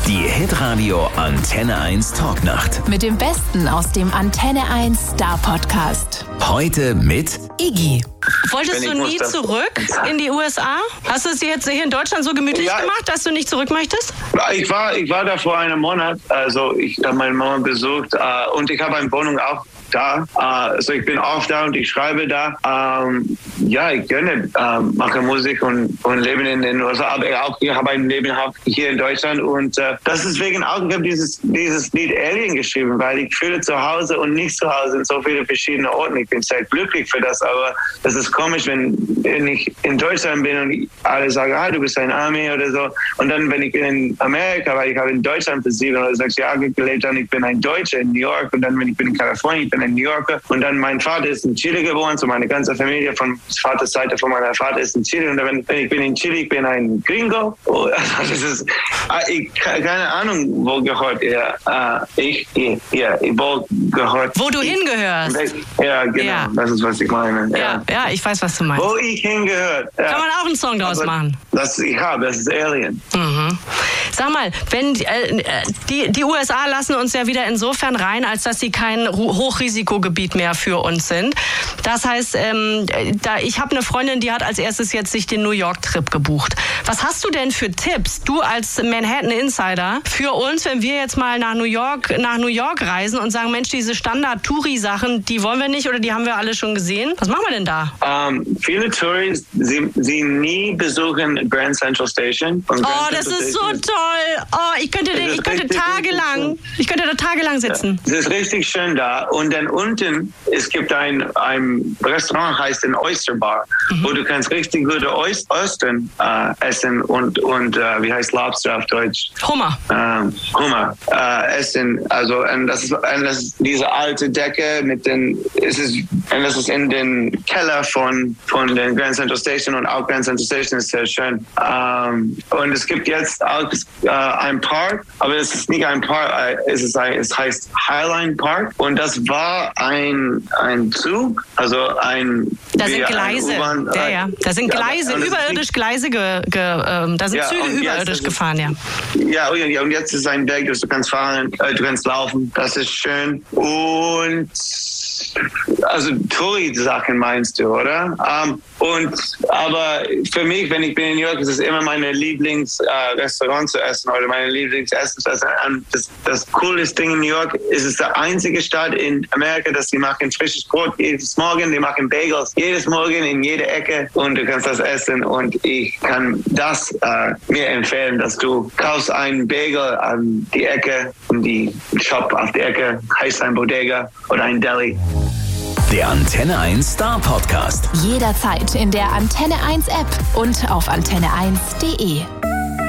Die Hitradio Antenne 1 Talknacht. Mit dem Besten aus dem Antenne 1 Star Podcast. Heute mit Iggy. Wolltest du nie zurück in die USA? Hast du es dir jetzt hier in Deutschland so gemütlich gemacht, dass du nicht zurück möchtest? Ich war da vor einem Monat. Also ich habe meine Mama besucht und ich habe eine Wohnung auch da. Also ich bin oft da und ich schreibe da. Ich gerne mache Musik und lebe in den USA. Aber ich habe ein Leben hier in Deutschland und das ist wegen auch, ich habe dieses Lied Alien geschrieben, weil ich fühle zu Hause und nicht zu Hause in so viele verschiedene Orten. Ich bin sehr glücklich für das, aber das ist komisch, wenn ich in Deutschland bin und alle sagen, du bist ein Army oder so. Und dann, wenn ich in Amerika, weil ich habe in Deutschland für 7 oder 6 Jahre gelebt und ich bin ein Deutscher in New York und dann, wenn ich bin in Kalifornien, ich bin ein New Yorker und dann mein Vater ist in Chile geboren, so meine ganze Familie von Vaterseite von meiner Vater ist in Chile und wenn ich bin in Chile, ich bin ein Gringo. Das ist, keine Ahnung, wo gehört er. Wo du hingehörst. Ja, genau, ja. Das ist, was ich meine. Ja, ich weiß, was du meinst. Wo ich hingehört. Ja. Kann man auch einen Song draus machen. Das ist Alien. Mhm. Sag mal, wenn die USA lassen uns ja wieder insofern rein, als dass sie kein Hochrisikogebiet mehr für uns sind. Das heißt, ich habe eine Freundin, die hat als erstes jetzt sich den New York-Trip gebucht. Was hast du denn für Tipps, du als Manhattan-Insider, für uns, wenn wir jetzt mal nach New York reisen und sagen, Mensch, diese Standard-Touri-Sachen, die wollen wir nicht oder die haben wir alle schon gesehen? Was machen wir denn da? Viele Touris, sie nie besuchen Grand Central Station. Das ist so toll. Ich könnte da tagelang sitzen. Es ist richtig schön da. Und dann unten, es gibt ein Restaurant, heißt ein Oyster Bar, wo du kannst richtig gute Oystern essen und wie heißt Lobster auf Deutsch? Hummer essen. Also, und das ist diese alte Decke das ist in den Keller von den Grand Central Station und auch Grand Central Station ist sehr schön. Und es gibt jetzt auch ein Park, aber es ist nicht ein Park, es heißt Highline Park und das war ein Zug, also da sind Gleise, da sind Gleise, überirdisch Gleise, da sind Züge überirdisch gefahren, Ja, und jetzt ist ein Weg, du kannst fahren, du kannst laufen, das ist schön und also Touri-Sachen meinst du, oder? Aber für mich, wenn ich bin in New York, ist es immer meine Lieblingsrestaurant zu essen oder meine Lieblingsessen zu essen. Das coolste Ding in New York ist es der einzige Stadt in Amerika, dass sie machen frisches Brot jedes Morgen, die machen Bagels jedes Morgen in jeder Ecke und du kannst das essen und ich kann das mir empfehlen, dass du kaufst einen Bagel an die Ecke und die Shop auf der Ecke heißt ein Bodega oder ein Deli. der Antenne 1 Star Podcast. Jederzeit in der Antenne 1 App und auf antenne1.de.